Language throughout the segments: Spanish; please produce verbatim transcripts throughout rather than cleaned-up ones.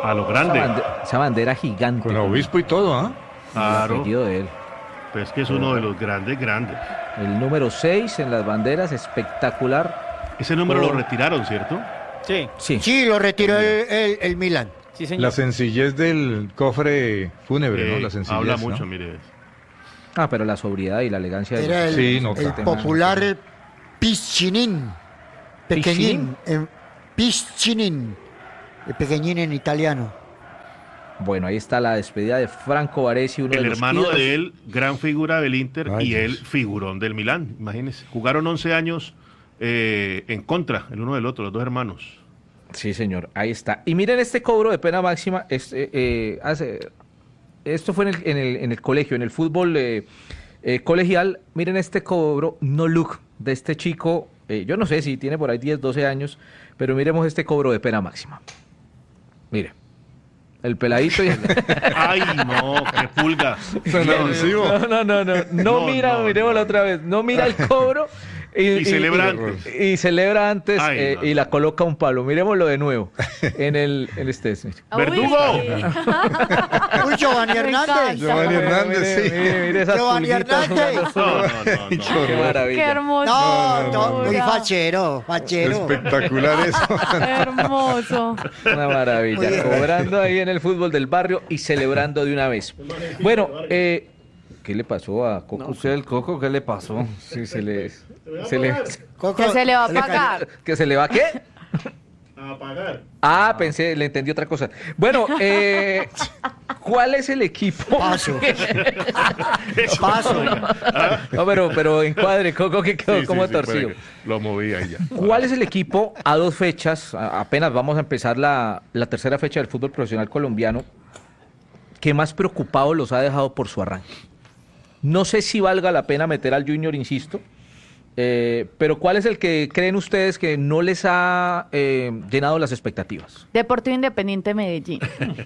A lo grande. Esa, bande, esa bandera gigante. Con obispo y todo, ¿ah? ¿eh? Claro. El apellido de él. Pues es que es uno de los grandes, grandes. El número seis en las banderas, espectacular. Ese número oh. lo retiraron, ¿cierto? Sí. Sí, sí lo retiró el, el, el Milan. Sí, señor. La sencillez del cofre fúnebre, eh, ¿no? La sencillez, habla mucho, ¿no? mire. Ah, pero la sobriedad y la elegancia. Era de el, sí, no, el popular Piscinin. Pequeñín. Eh, Piscinin. El pequeñín en italiano. Bueno, ahí está la despedida de Franco Baresi, uno el de los hermano ídolos. de él, gran figura del Inter, Ay, y Dios. él figurón del Milán, imagínense. Jugaron once años eh, en contra el uno del otro, los dos hermanos. Sí, señor, ahí está. Y miren este cobro de pena máxima. Este, eh, hace, esto fue en el, en el, en el colegio, en el fútbol eh, eh, colegial. Miren este cobro, no look, de este chico. Eh, yo no sé si tiene por ahí diez, doce años, pero miremos este cobro de pena máxima. Mire. El peladito y... Ay, no, qué pulga. No, no, no, no, no, no mira, no, miremoslo no. otra vez. No mira el cobro y, y, y celebra y, antes. Y, y celebra antes Ay, eh, no. y la coloca un palo. Miremoslo de nuevo. En el, el este. ¡Verdugo! Uy, Giovanni Hernández. Giovanni Hernández, mire, sí. Mire, mire esas Giovanni Hernández. No, no, no, no. Qué maravilla. Qué hermoso. No, no, muy fachero, fachero. Espectacular eso. Hermoso. Una maravilla. Cobrando ahí en el fútbol del barrio y celebrando de una vez. Bueno, eh, ¿qué le pasó a Coco? No sé, el Coco, ¿qué le pasó? Sí, se le... Se le Coco, Que se le va a pagar. ¿Que se le va a qué? A pagar. Ah, pensé, le entendí otra cosa. Bueno, eh, ¿cuál es el equipo? Paso. Paso. No, pero, pero encuadre, Coco, que quedó Sí, como sí, sí, torcido. puede que lo moví ahí ya. ¿Cuál es el equipo a dos fechas, a- apenas vamos a empezar la, la tercera fecha del fútbol profesional colombiano, que más preocupado los ha dejado por su arranque? No sé si valga la pena meter al Junior, insisto, eh, pero ¿cuál es el que creen ustedes que no les ha eh, llenado las expectativas? Deportivo Independiente Medellín.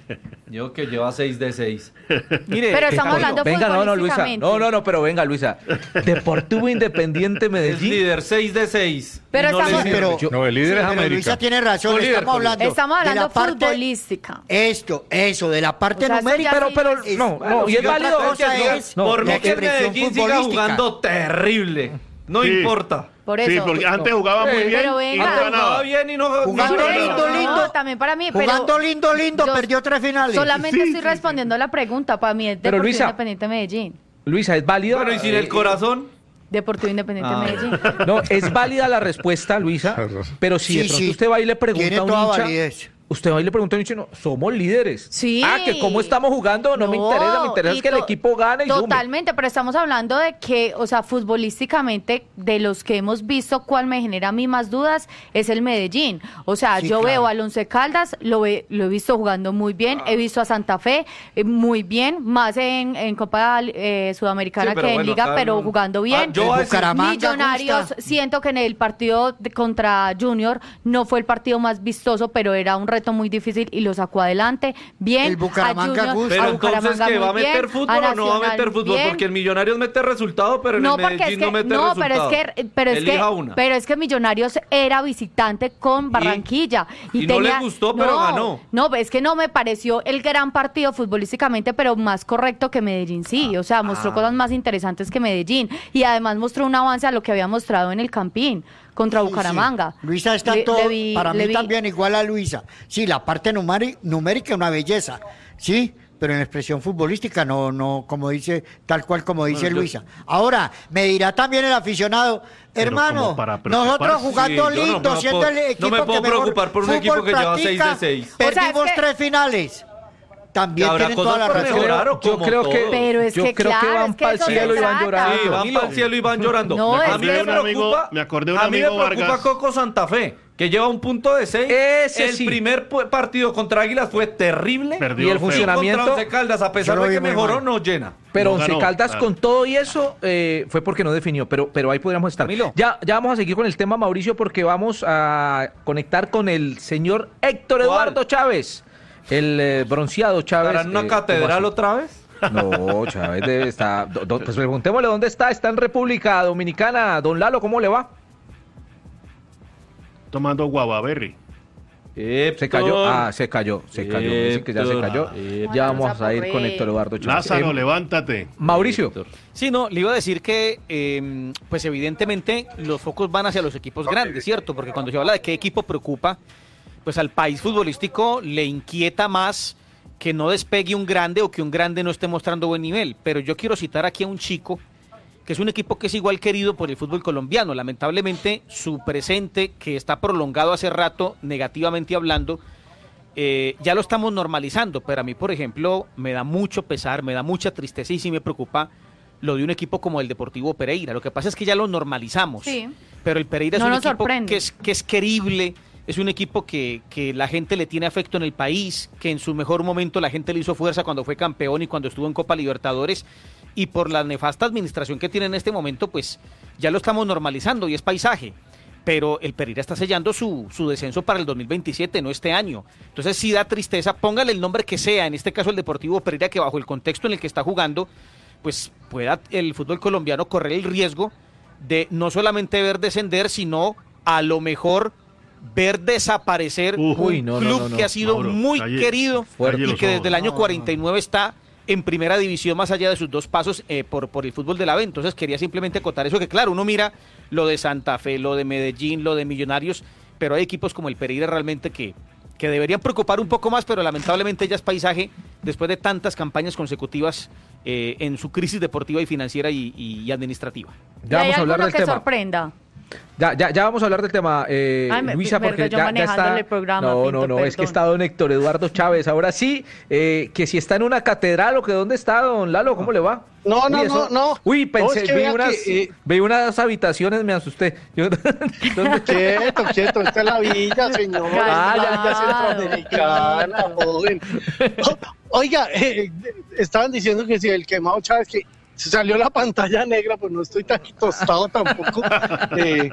Yo que lleva seis de seis. Mire, Pero estamos Coño, hablando venga, no, no, Luisa. futbolísticamente. No, no, no, pero venga, Luisa. Deportivo Independiente Es Medellín. líder, seis de seis. Pero Y no le estamos- sirve. Pero- Yo- No, el líder Sí, es pero América. Luisa tiene razón, Con líder, estamos con líder. hablando Estamos de la hablando parte, futbolística. esto, eso, de la parte O sea, eso numérica. ya Pero, sí pero, es- no, bueno, no, y es otra válido. cosa que- es no, Por la mí que el expresión Medellín siga futbolística. jugando terrible. No Sí. importa. Por eso. Sí, porque antes jugaba muy bien Pero y venga. no Antes ganaba. jugaba bien y no Jugando no Por ganaba. lindo, eso, lindo. no, también para mí. Jugando pero lindo, lindo, yo perdió tres finales. Solamente Sí, estoy sí, respondiendo la pregunta. Para mí es Pero, Deportivo Luisa. Independiente Medellín. Luisa, ¿es válido? Bueno, y sin el corazón. Deportivo Independiente Ah. Medellín. No, es válida la respuesta, Luisa, pero si de Sí, pronto sí. usted va y le pregunta Tiene a un toda hincha, validez. usted va y le pregunta a un hincha, no, somos líderes. Sí. Ah, que cómo estamos jugando, no, me interesa, me interesa y es que el to- equipo gane y sume. Totalmente, pero estamos hablando de que, o sea, futbolísticamente, de los que hemos visto, cuál me genera a mí más dudas es el Medellín. O sea, Sí, yo claro. veo al Once Caldas, lo, ve- lo he visto jugando muy bien, he visto a Santa Fe eh, muy bien, más en, en Copa eh, Sudamericana Sí, pero que en bueno, Liga, acá pero no- jugando Ah, bien. yo voy a decir- Bucaramanga Millonarios, gusta. siento que en el partido de- contra Junior no fue el partido más vistoso, pero era un reto muy difícil y lo sacó adelante. Bien, El Bucaramanga a Junior, gusta. Pero a entonces, Bucaramanga ¿que va a muy meter bien, fútbol a o no va a Nacional meter fútbol? bien. Porque el Millonarios mete resultado, pero en No, el porque es Medellín que, no mete no, pero es resultado. que, pero es que, Elija una. pero es que Millonarios era visitante con Barranquilla y, y no le tenía- gustó, pero ganó. No, es que no me pareció el gran partido futbolísticamente, pero más correcto que Medellín, sí, o sea, mostró Ah. cosas más interesantes que Medellín y además mostró un avance a lo que había mostrado en el Campín contra Sí, Bucaramanga. sí. Luisa está Le- todo, le vi- para le mí vi- también igual a Luisa. Sí, la parte numeri- numérica es una belleza, sí, pero en la expresión futbolística no, no, como dice, tal cual como dice Bueno, yo- Luisa. Ahora, me dirá también el aficionado, Pero hermano, como para preocuparse. nosotros jugando Sí, yo no- lindo, no me siendo puedo- el equipo no me puedo que mejor preocupar por un equipo fútbol que lleva seis de practica, seis. O sea, Perdimos es que- tres finales. También Habrá tienen toda cosas la por razón. mejorar, Yo como creo que, todo. Pero es yo que creo que claro, van es que para el eso se cielo y van trata. llorando. Sí, van Camilo. para el cielo y van llorando. No, a es mí que- me un amigo- preocupa, me acordé de un a mí me amigo preocupa Vargas. Coco Santa Fe, que lleva un punto de seis. Ese el sí. primer pu- partido contra Águilas fue terrible. Perdió Y el feo. funcionamiento- Contra Once Caldas, a pesar Yo lo de vi que muy mejoró, mal. no llena. Pero No Once ganó, Caldas claro. con todo y eso eh, fue porque no definió, pero, pero ahí podríamos estar. Camilo. Ya, ya vamos a seguir con el tema, Mauricio, porque vamos a conectar con el señor Héctor ¿Cuál? Eduardo Chávez, el eh, bronceado Chávez. ¿Estará en una eh, catedral ¿cómo otra vez? así? No, Chávez debe estar. do- do- pues preguntémosle dónde está. Está en República Dominicana. Don Lalo, ¿cómo le va? Tomando guavaberry. Se cayó, ah, se cayó, se cayó, me dicen que ya se cayó. Héctor. Ya vamos a ir con Héctor Eduardo Chávez. Lázaro, Eh, levántate. Mauricio. Sí, no, le iba a decir que, eh, pues evidentemente los focos van hacia los equipos grandes, ¿cierto? Porque cuando se habla de qué equipo preocupa, pues al país futbolístico le inquieta más que no despegue un grande o que un grande no esté mostrando buen nivel. Pero yo quiero citar aquí a un chico que es un equipo que es igual querido por el fútbol colombiano. Lamentablemente su presente, que está prolongado hace rato, negativamente hablando, eh, ya lo estamos normalizando, pero a mí, por ejemplo, me da mucho pesar, me da mucha tristeza y sí me preocupa lo de un equipo como el Deportivo Pereira. Lo que pasa es que ya lo normalizamos, Sí. pero el Pereira es No un nos equipo sorprende. que es, que es querible, es un equipo que, que la gente le tiene afecto en el país, que en su mejor momento la gente le hizo fuerza cuando fue campeón y cuando estuvo en Copa Libertadores, y por la nefasta administración que tiene en este momento, pues ya lo estamos normalizando y es paisaje. Pero el Pereira está sellando su, su descenso para el dos mil veintisiete, no este año. Entonces sí da tristeza, póngale el nombre que sea, en este caso el Deportivo Pereira, que bajo el contexto en el que está jugando, pues pueda el fútbol colombiano correr el riesgo de no solamente ver descender, sino a lo mejor ver desaparecer Uf. un Uy, no, no, club no, no. que ha sido Mauro, muy calle- querido calle y los que ojos. desde el año cuarenta y nueve está en primera división más allá de sus dos pasos eh, por, por el fútbol de la B. Entonces quería simplemente acotar eso, que claro, uno mira lo de Santa Fe, lo de Medellín, lo de Millonarios, pero hay equipos como el Pereira realmente que, que deberían preocupar un poco más, pero lamentablemente ya es paisaje después de tantas campañas consecutivas eh, en su crisis deportiva y financiera y, y- y administrativa. Ya ¿Y hay vamos a hablar alguno del que tema. sorprenda? Ya, ya, ya vamos a hablar del tema, eh, Ay, me- Luisa, verga, porque yo ya, ya manejándole está... el programa, no, Pinto, no, no, es que perdón. está don Héctor Eduardo Chávez. Ahora sí, eh, que si está en una catedral o que dónde está, don Lalo, ¿cómo le va? No, no, Uy, no, no. Uy, pensé, No, es que vi, vea unas, que, eh, vi unas habitaciones, me asusté. Yo- ¿dónde- Quieto, quieto, esta es la villa, señor. Ah, esta es ya, la villa claro. centroamericana, joven. O- Oiga, eh, estaban diciendo que si el quemado Chávez, que se salió la pantalla negra, pues no estoy tan tostado tampoco. Eh,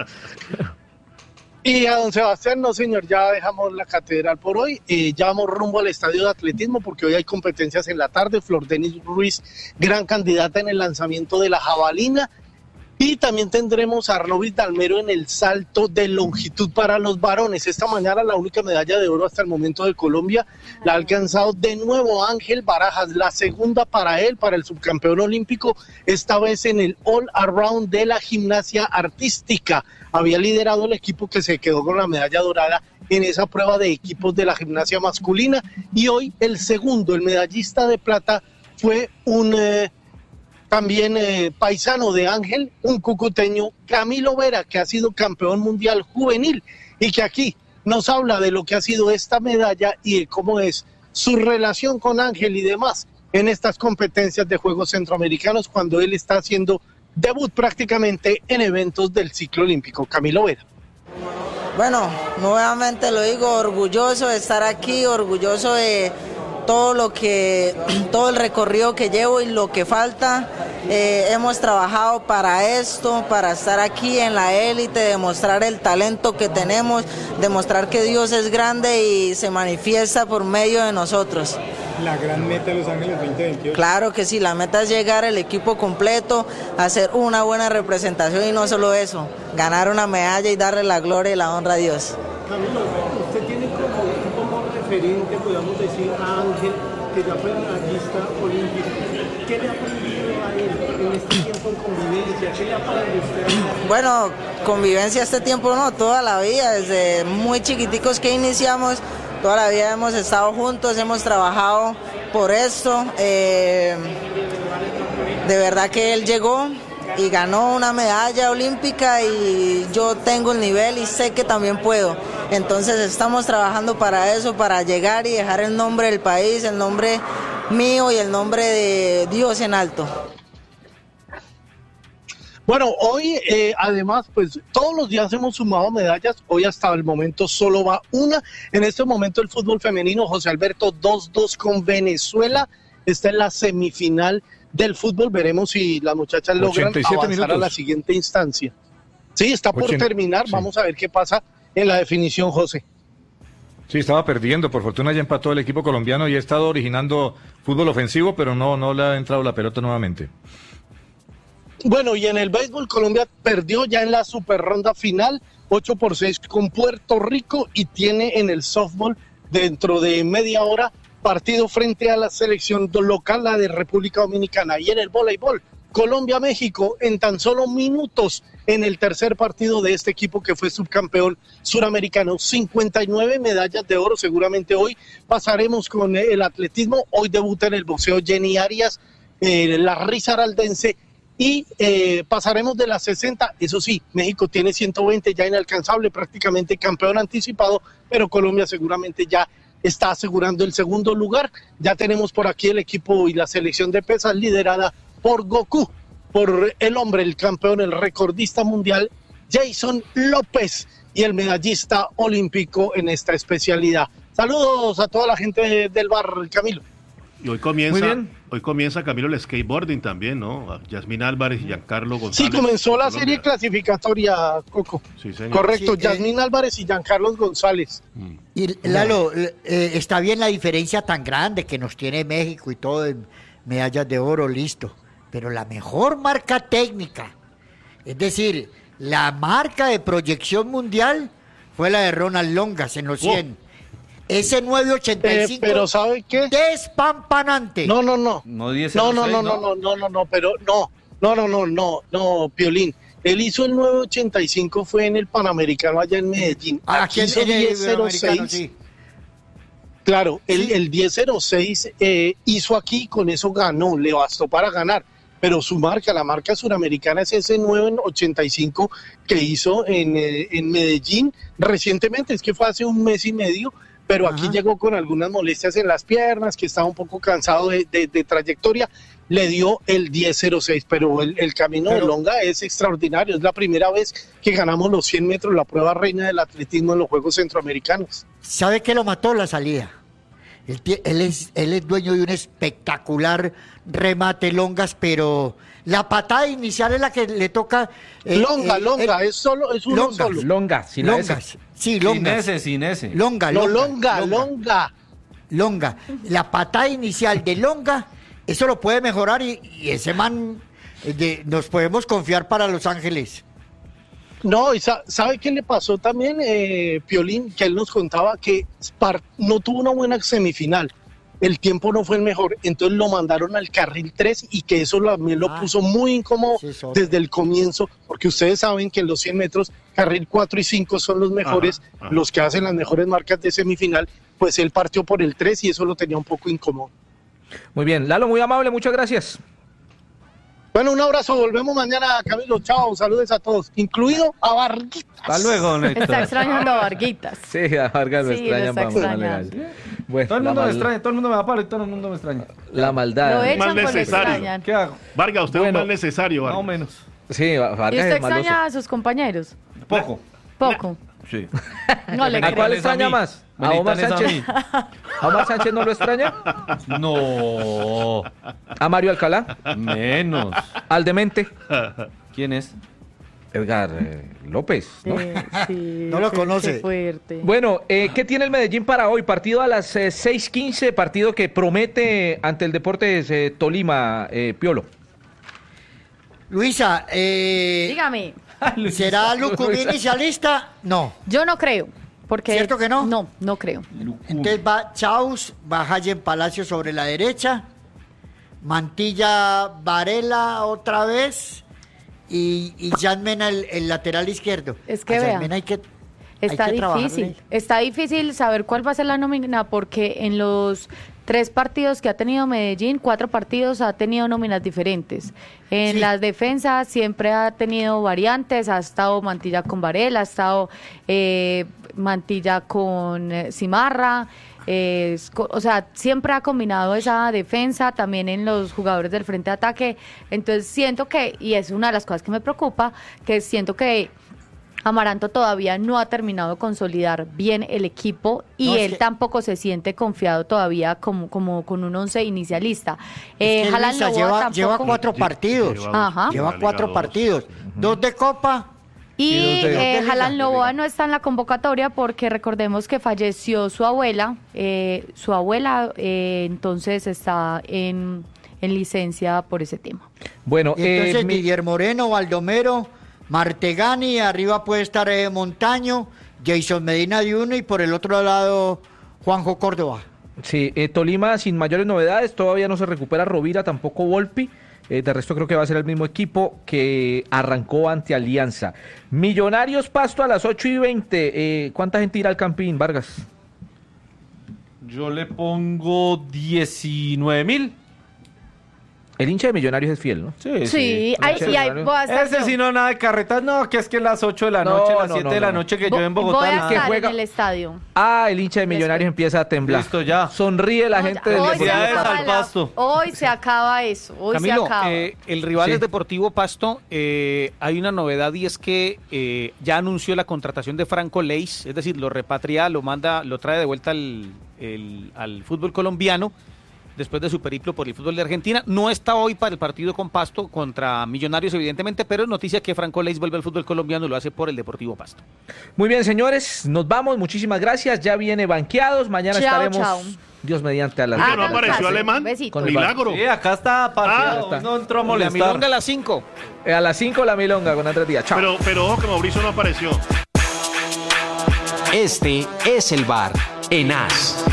y a don Sebastián, no señor, ya dejamos la catedral por hoy, eh, ya vamos rumbo al estadio de atletismo porque hoy hay competencias en la tarde. Flor Denis Ruiz, gran candidata en el lanzamiento de la jabalina. Y también tendremos a Robis Dalmero en el salto de longitud para los varones. Esta mañana la única medalla de oro hasta el momento de Colombia la ha alcanzado de nuevo Ángel Barajas, la segunda para él, para el subcampeón olímpico, esta vez en el All Around de la gimnasia artística. Había liderado el equipo que se quedó con la medalla dorada en esa prueba de equipos de la gimnasia masculina, y hoy el segundo, el medallista de plata, fue un... Eh, También eh, paisano de Ángel, un cucuteño, Camilo Vera, que ha sido campeón mundial juvenil y que aquí nos habla de lo que ha sido esta medalla y de cómo es su relación con Ángel y demás en estas competencias de Juegos Centroamericanos cuando él está haciendo debut prácticamente en eventos del ciclo olímpico. Camilo Vera. Bueno, nuevamente lo digo, orgulloso de estar aquí, orgulloso de todo lo que, todo el recorrido que llevo y lo que falta. Eh, hemos trabajado para esto, para estar aquí en la élite, demostrar el talento que tenemos, demostrar que Dios es grande y se manifiesta por medio de nosotros. La gran meta de Los Ángeles veinte veintiocho. Claro que sí, la meta es llegar el equipo completo, hacer una buena representación y no solo eso, ganar una medalla y darle la gloria y la honra a Dios. Camilo, usted tiene como un poco referente, podemos decir, a Ángel, que ya fue medallista olímpico. ¿Qué le ha aprendido a él en este tiempo en convivencia? ¿Qué le ha aprendido usted? Bueno, convivencia este tiempo no, toda la vida, desde muy chiquiticos que iniciamos, toda la vida hemos estado juntos, hemos trabajado por esto. Eh, de verdad que él llegó y ganó una medalla olímpica y yo tengo el nivel y sé que también puedo. Entonces estamos trabajando para eso, para llegar y dejar el nombre del país, el nombre mío y el nombre de Dios en alto. Bueno, hoy eh, además, pues todos los días hemos sumado medallas, hoy hasta el momento solo va una. En este momento el fútbol femenino, José Alberto, dos dos con Venezuela, está en la semifinal del fútbol, veremos si las muchachas logran avanzar minutos. A la siguiente instancia. Sí, está por ochenta terminar, sí. Vamos a ver qué pasa en la definición, José. Sí, estaba perdiendo, por fortuna ya empató el equipo colombiano y ha estado originando fútbol ofensivo, pero no, no le ha entrado la pelota nuevamente. Bueno, y en el béisbol Colombia perdió ya en la super ronda final, ocho por seis con Puerto Rico, y tiene en el softball dentro de media hora partido frente a la selección local, la de República Dominicana. Y en el voleibol, Colombia-México en tan solo minutos en el tercer partido de este equipo que fue subcampeón suramericano. cincuenta y nueve medallas de oro, seguramente hoy pasaremos con el atletismo. Hoy debuta en el boxeo Jenny Arias, eh, la risaraldense, y eh, pasaremos de las sesenta. Eso sí, México tiene ciento veinte, ya inalcanzable, prácticamente campeón anticipado, pero Colombia seguramente ya está asegurando el segundo lugar. Ya tenemos por aquí el equipo y la selección de pesas liderada por Goku, por el hombre, el campeón, el recordista mundial, Jason López, y el medallista olímpico en esta especialidad. Saludos a toda la gente del bar, Camilo. Y hoy comienza, hoy comienza, Camilo, el skateboarding también, ¿no? Yasmín Álvarez y Giancarlo González. Sí, comenzó la serie clasificatoria, Coco. Sí, señor. Correcto, Sí, Yasmín eh, Álvarez y Giancarlo González. Y Lalo, eh, está bien la diferencia tan grande que nos tiene México y todo en medallas de oro, listo. Pero la mejor marca técnica, es decir, la marca de proyección mundial, fue la de Ronald Longas en los cien. Oh. Ese nueve ochenta y cinco, eh, pero ¿sabe qué? Despampanante. No, no, no. No, diez, no, no, seis, no, no, no, no, no, no, pero no, no, no, no, no, no, Piolín. Él hizo el nueve ochenta y cinco, fue en el Panamericano allá en Medellín. Aquí hizo en el diez cero seis. sí. Claro, el, Sí. el diez cero seis eh, hizo aquí, con eso ganó, le bastó para ganar. Pero su marca, la marca suramericana, es ese nueve ochenta y cinco que hizo en, eh, en Medellín recientemente, es que fue hace un mes y medio, pero aquí Ajá. llegó con algunas molestias en las piernas, que estaba un poco cansado de, de, de trayectoria, le dio el diez cero seis, pero el, el camino Pero- de Longa es extraordinario, es la primera vez que ganamos los cien metros, la prueba reina del atletismo en los Juegos Centroamericanos. ¿Sabe qué lo mató? La salida. Él, tie- él es, él es dueño de un espectacular remate, Longas, pero la patada inicial es la que le toca. eh, Longa, eh, Longa, eh, es solo, es uno Longa. solo. Longa, sin la S. Longas. Sí, Sin Longas. ese, sin ese. Longa, No, Longa, Longa, Longa. Longa. La patada inicial de Longa, eso lo puede mejorar y, y ese man eh, de- nos podemos confiar para Los Ángeles. No, y sa- ¿sabe qué le pasó también, eh, Piolín? Que él nos contaba que Spar no tuvo una buena semifinal. El tiempo no fue el mejor, entonces lo mandaron al carril tres, y que eso también lo Ah, puso muy incómodo sí, es otro. desde el comienzo, porque ustedes saben que en los cien metros, carril cuatro y cinco son los mejores, Ajá, ajá. los que hacen las mejores marcas de semifinal, pues él partió por el tres y eso lo tenía un poco incómodo. Muy bien, Lalo, muy amable, muchas gracias. Bueno, un abrazo, volvemos mañana, Camilo, chao, saludos a todos, incluido a Varguitas. Hasta luego, Néstor. Está extrañando a Varguitas. Sí, a Vargas lo Sí, lo extrañan está para más extrañando. legal. Bueno, Todo el la, mundo me mal- extraña, todo el mundo me va a palo y todo el mundo me extraña. la Lo maldad. echan Mal por lo necesario. extrañan. ¿Qué hago? Vargas, usted Bueno. es un mal necesario, Más o Vargas. menos. Sí, Vargas ¿Y usted es maloso. extraña a sus compañeros? Poco. Poco. Sí. No le ¿A creo. cuál es a extraña mí. más? Me ¿A Omar necesitan es a Sánchez? ¿A Omar Sánchez no lo extraña? No. ¿A Mario Alcalá? Menos. ¿Al demente? ¿Quién es? Edgar eh, López, ¿no? Sí, sí, No lo qué- conoce. Qué fuerte. Bueno, eh, ¿qué tiene el Medellín para hoy? Partido a las eh, seis quince, partido que promete ante el Deportes eh, Tolima, eh, Piolo. Luisa, eh, Dígame, ¿será Lucumí inicialista? No. yo no creo. Porque ¿Cierto que no? No, no creo. Entonces va Chaus, va Jayen Palacio sobre la derecha, Mantilla Varela otra vez y, y Jan Mena el, el lateral izquierdo. Es que A Jan vea, Mena hay que, Está hay que trabajarle. difícil, está difícil saber cuál va a ser la nómina porque en los tres partidos que ha tenido Medellín, cuatro partidos ha tenido nóminas diferentes. En Sí. las defensas siempre ha tenido variantes, ha estado Mantilla con Varela, ha estado eh, Mantilla con eh, Cimarra, eh, es co- o sea, siempre ha combinado esa defensa también en los jugadores del frente de ataque. Entonces siento que, y es una de las cosas que me preocupa, que siento que Amaranto todavía no ha terminado de consolidar bien el equipo y No, es él que- tampoco se siente confiado todavía como, como con un once inicialista. Es Eh, que Jalan Luisa Novoa lleva, tampoco. lleva cuatro Lle- partidos. lleva- Ajá. Lleva Liga cuatro dos. partidos. Dos de Copa. Y Y dos de- eh, dos de liga. Jalan Novoa no está en la convocatoria porque recordemos que falleció su abuela. eh, su abuela eh, entonces está en, en licencia por ese tema. Bueno, Y entonces eh, mi- Didier Moreno, Baldomero, Martegani, arriba puede estar eh, Montaño, Jason Medina de uno y por el otro lado Juanjo Córdoba. Sí, eh, Tolima sin mayores novedades, todavía no se recupera Rovira, tampoco Volpi. Eh, de resto creo que va a ser el mismo equipo que arrancó ante Alianza. Millonarios Pasto a las ocho y veinte. Eh, ¿Cuánta gente irá al Campín, Vargas? Yo le pongo diecinueve mil. El hincha de Millonarios es fiel, ¿no? Sí, Sí, ahí sí, ahí voy a estar Ese yo. sí no, nada de carretas, no, que es que las ocho de la No, noche, las no, siete no, de la no. noche que Vo- yo en Bogotá. Voy a nada. que estar juega- en el estadio. Ah, el hincha de Millonarios empieza a temblar. Listo, ya. Sonríe la No, gente ya, del hoy, se Felicidades Deportivo acaba al la- Pasto. hoy se acaba eso, hoy Camilo, se acaba. eh, el rival Sí. es Deportivo Pasto. eh, hay una novedad y es que eh, ya anunció la contratación de Franco Leis, es decir, lo repatria, lo manda, lo trae de vuelta al, el- al fútbol colombiano después de su periplo por el fútbol de Argentina. No está hoy para el partido con Pasto contra Millonarios, evidentemente, pero es noticia que Franco Leis vuelve al fútbol colombiano, lo hace por el Deportivo Pasto. Muy bien, señores, nos vamos. Muchísimas gracias. Ya viene Banqueados. Mañana Chao, estaremos, chao. Dios mediante, a las Oye, ¿no Hagan apareció caso. Alemán? Besito. Con el Milagro. Sí, acá está parqueado, Ah, no entró a La molestar. milonga a las cinco. Eh, a las cinco la milonga con Andrés Díaz. Chao. Pero, pero ojo que Mauricio no apareció. Este es el bar en As.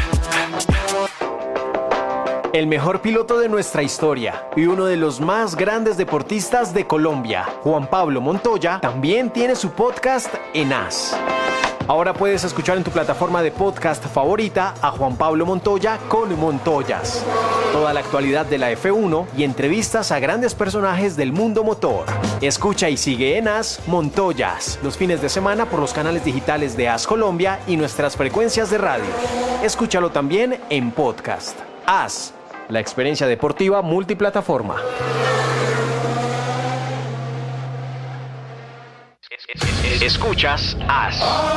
El mejor piloto de nuestra historia y uno de los más grandes deportistas de Colombia, Juan Pablo Montoya, también tiene su podcast en As. Ahora puedes escuchar en tu plataforma de podcast favorita a Juan Pablo Montoya con Montoyas. Toda la actualidad de la F uno y entrevistas a grandes personajes del mundo motor. Escucha y sigue en As Montoyas los fines de semana por los canales digitales de As Colombia y nuestras frecuencias de radio. Escúchalo también en podcast. As, la experiencia deportiva multiplataforma. Escuchas As.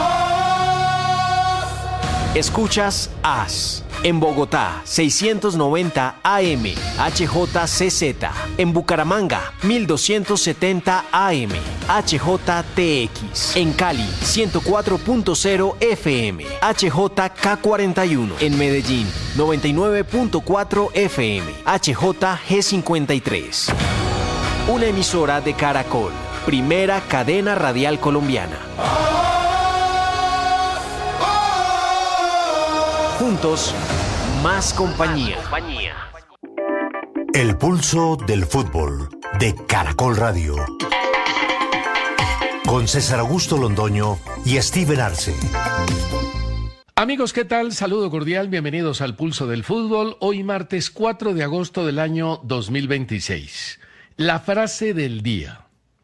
Escuchas As. En Bogotá, seiscientos noventa A M, H J C Z. En Bucaramanga, mil doscientos setenta A M, H J T X. En Cali, ciento cuatro punto cero F M, H J K cuarenta y uno. En Medellín, noventa y nueve punto cuatro F M, H J G cincuenta y tres. Una emisora de Caracol, primera cadena radial colombiana. Juntos, más compañía. El pulso del fútbol de Caracol Radio. Con César Augusto Londoño y Steven Arce. Amigos, ¿qué tal? Saludo cordial, bienvenidos al Pulso del Fútbol. Hoy martes cuatro de agosto del año dos mil veintiséis. La frase del día.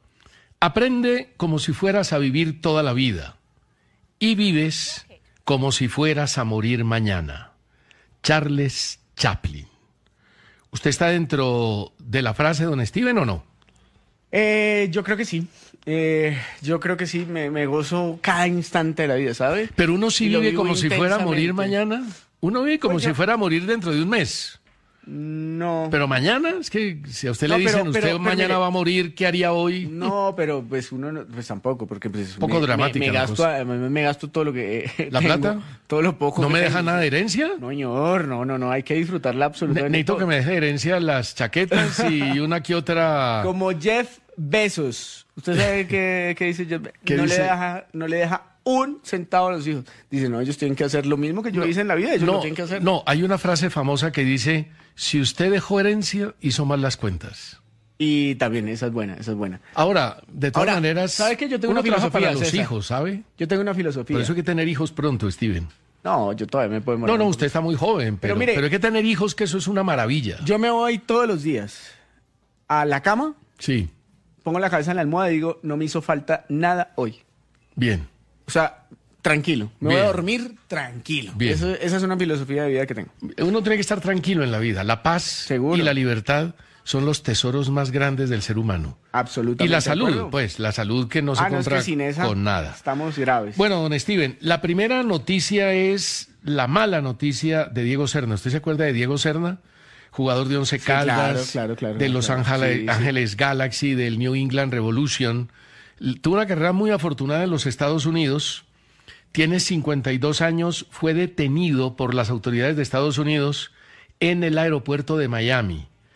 Aprende como si fueras a vivir toda la vida y vives como si fueras a morir mañana. Charles Chaplin. ¿Usted está dentro de la frase, don Steven, o no? Eh, yo creo que sí. Eh, yo creo que sí, me, me gozo cada instante de la vida, ¿sabe? Pero uno sí Y lo vive vivo como si fuera a morir intensamente. mañana. Uno vive como Pues si yo- fuera a morir dentro de un mes. No. Pero mañana, es que si a usted No, le pero- dicen, usted pero- pero mañana mire- va a morir, ¿qué haría hoy? No, pero pues uno no, pues tampoco, porque pues Poco me, dramática me, me la gasto, cosa. me, me gasto todo lo que eh, ¿La tengo, plata? todo lo poco. ¿No que me tengo. deja nada de herencia? No, señor, no, no, no, hay que disfrutarla Ne- absolutamente. Necesito todo. que me deje de herencia las chaquetas y una que otra... Como Jeff Bezos. ¿Usted sabe qué, qué dice Jeff Bezos? ¿Qué no dice? le deja, no le deja un centavo a los hijos. Dice, no, ellos tienen que hacer lo mismo que yo hice en la vida, ellos no, lo tienen que hacer. no, hay una frase famosa que dice, si usted dejó herencia, hizo mal las cuentas. Y también, esa es buena, esa es buena. Ahora, de todas Ahora, maneras, ¿sabe qué? Yo tengo uno una trabaja filosofía, para los César. hijos, ¿sabe? Yo tengo una filosofía. Por eso hay que tener hijos pronto, Steven. No, yo todavía me puedo morir. No, no, usted está muy joven, pero, Pero mire- pero hay que tener hijos, que eso es una maravilla. Yo me voy todos los días a la cama, Sí, pongo la cabeza en la almohada y digo, no me hizo falta nada hoy. bien. O sea, tranquilo. Me voy Bien. a dormir tranquilo. Bien. Eso- esa es una filosofía de vida que tengo. Uno tiene que estar tranquilo en la vida. La paz Seguro. y la libertad son los tesoros más grandes del ser humano. Absolutamente. Y la de salud, acuerdo. pues, la salud que no se Ah, no, es compra que sin esa con nada. estamos graves. Bueno, don Steven, la primera noticia es la mala noticia de Diego Serna. ¿Usted se acuerda de Diego Serna? Jugador de Once Sí, Caldas, claro, claro, claro, de Los claro. Ángeles, Sí, sí. Ángeles Galaxy, del New England Revolution. L- Tuvo una carrera muy afortunada en los Estados Unidos. Tiene cincuenta y dos años, fue detenido por las autoridades de Estados Unidos en el aeropuerto de Miami.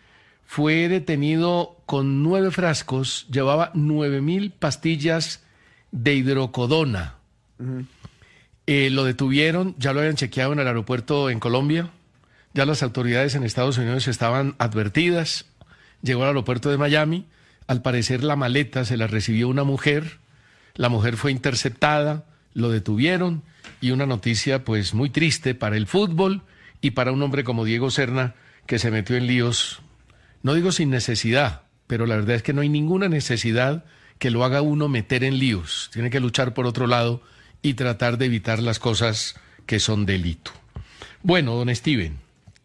fue detenido con nueve frascos, llevaba nueve mil pastillas de hidrocodona. Uh-huh. Eh, lo detuvieron, ya lo habían chequeado en el aeropuerto en Colombia, ya las autoridades en Estados Unidos estaban advertidas, llegó al aeropuerto de Miami, al parecer la maleta se la recibió una mujer, la mujer fue interceptada, lo detuvieron y una noticia pues muy triste para el fútbol y para un hombre como Diego Serna que se metió en líos, no digo sin necesidad, pero la verdad es que no hay ninguna necesidad que lo haga uno meter en líos, tiene que luchar por otro lado y tratar de evitar las cosas que son delito. Bueno, don Steven,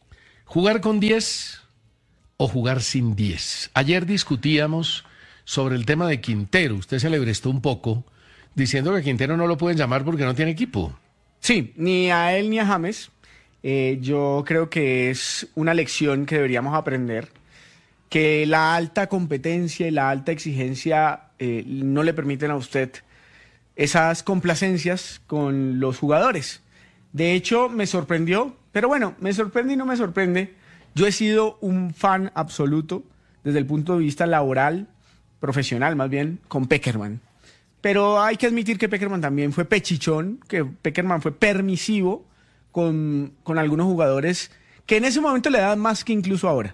¿jugar con diez o jugar sin diez? Ayer discutíamos sobre el tema de Quintero, usted se le brestó un poco diciendo que Quintero no lo pueden llamar porque no tiene equipo. Sí, ni a él ni a James. Eh, yo creo que es una lección que deberíamos aprender, que la alta competencia y la alta exigencia eh, no le permiten a usted esas complacencias con los jugadores. De hecho, me sorprendió, pero bueno, me sorprende y no me sorprende. Yo he sido un fan absoluto desde el punto de vista laboral, profesional más bien, con Pekerman. Pero hay que admitir que Pekerman también fue pechichón, que Pekerman fue permisivo con, con algunos jugadores que en ese momento le daban más que incluso ahora.